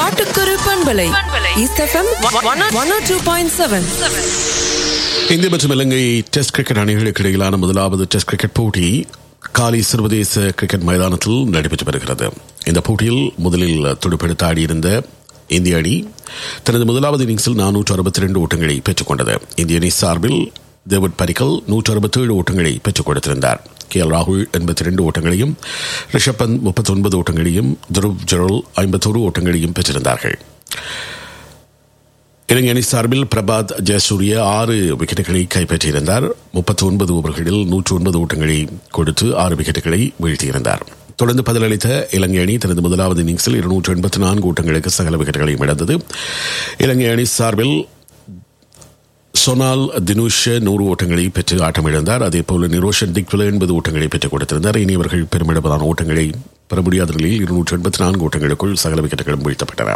பாட்டுக்கொரு பண்பலை east FM 102.7. இந்திய மற்றும் இலங்கை டெஸ்ட் கிரிக்கெட் அணிகளுக்கு இடையிலான முதலாவது டெஸ்ட் கிரிக்கெட் போட்டி காலி சர்வதேச கிரிக்கெட் மைதானத்தில் நடைபெற்று வருகிறது. இந்த போட்டியில் முதலில் துடுப்பெடுத்து ஆடியிருந்த இந்திய அணி தனது முதலாவது இன்னிங்ஸில் 462 ஓட்டங்களை பெற்றுக் கொண்டது. இந்திய அணி சார்பில் டேவிட் பரிக்கல் 167 ஓட்டங்களை பெற்றுக் கொடுத்திருந்தார். KL ராகுல் 82 ஓட்டங்களையும், ரிஷப் பந்த் 39 ஓட்டங்களையும், துருவ் ஜுரல் 51 ஓட்டங்களையும் பெற்றிருந்தார்கள். இலங்கை அணி சார்பில் பிரபாத் ஜெயசூரிய 6 விக்கெட்டுகளை கைப்பற்றியிருந்தார். 39 ஓவர்களில் 109 ஓட்டங்களை கொடுத்து 6 விக்கெட்டுகளை வீழ்த்தியிருந்தார். தொடர்ந்து பதிலளித்த இலங்கை அணி தனது முதலாவது இன்னிங்ஸில் 284 ஓட்டங்களுக்கு சகல விக்கெட்டுகளையும் இழந்தது. இலங்கை அணி சார்பில் சொனால் தினுஷ் 100 ஓட்டங்களை பெற்று ஆட்டமிழந்தார். அதேபோல நிரோஷன் திக்வில 80 ஓட்டங்களை பெற்றுக் கொடுத்திருந்தார். இனி அவர்கள் பெருமிடப்பதான ஓட்டங்களை பெற முடியாத நிலையில் 284 ஓட்டங்களுக்குள் சகல விக்கெட்டுகளும் வீழ்த்தப்பட்டன.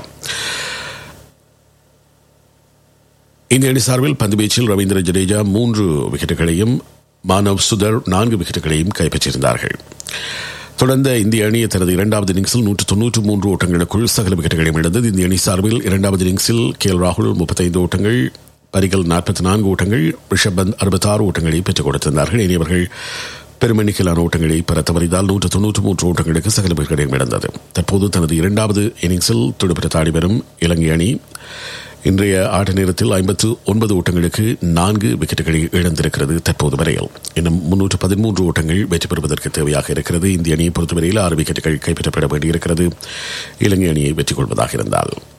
இந்திய அணி சார்பில் பந்து வீச்சில் ரவீந்திர ஜடேஜா 3 விக்கெட்டுகளையும், மானவ் சுதர் 4 விக்கெட்டுகளையும் கைப்பற்றியிருந்தார்கள். தொடர்ந்த இந்திய அணி தனது இரண்டாவது இன்னிங்ஸில் 193 ஓட்டங்களுக்குள் சகல விக்கெட்டுகளையும் இழந்தது. இந்திய அணி சார்பில் இரண்டாவது இன்னிங்ஸில் KL ராகுல் 35 ஓட்டங்கள், பரிகல் 44 ஓட்டங்கள், ரிஷப் பந்த் 66 ஓட்டங்களை பெற்றுக் கொடுத்திருந்தார்கள். இனி அவர்கள் பெருமெண்ணிக்கையிலான ஓட்டங்களை பெற தவறியதால் 193 ஓட்டங்களுக்கு சகல விக்கெட்டுகளையும் இழந்தது. தற்போது தனது இரண்டாவது இன்னிங்ஸில் துடுப்பெடுத்து ஆடி வரும் இலங்கை அணி இன்றைய ஆட்ட நேரத்தில் 59 ஓட்டங்களுக்கு 4 விக்கெட்டுகளை இழந்திருக்கிறது. தற்போது வரையில் இன்னும் 313 ஓட்டங்கள் வெற்றி பெறுவதற்கு தேவையாக இருக்கிறது. இந்திய அணியை பொறுத்தவரையில் 6 விக்கெட்டுகள் கைப்பற்றப்பட வேண்டியிருக்கிறது இலங்கை அணியை வெற்றி கொள்வதாக இருந்தால்.